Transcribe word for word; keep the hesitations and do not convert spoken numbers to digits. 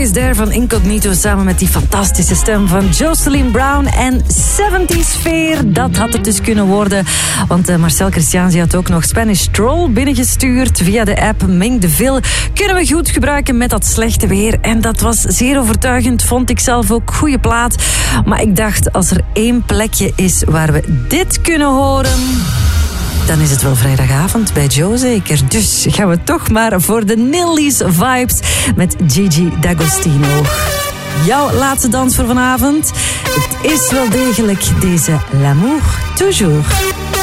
Is There van Incognito samen met die fantastische stem van Jocelyn Brown en zeventig sfeer. Dat had het dus kunnen worden, want uh, Marcel Christianzi had ook nog Spanish Troll binnengestuurd via de app Ming de Ville. Kunnen we goed gebruiken met dat slechte weer en dat was zeer overtuigend, vond ik zelf ook. Goeie plaat, maar ik dacht als er één plekje is waar we dit kunnen horen, dan is het wel vrijdagavond bij Joe zeker. Dus gaan we toch maar voor de Nilly's vibes met Gigi D'Agostino. Jouw laatste dans voor vanavond. Het is wel degelijk deze L'amour toujours.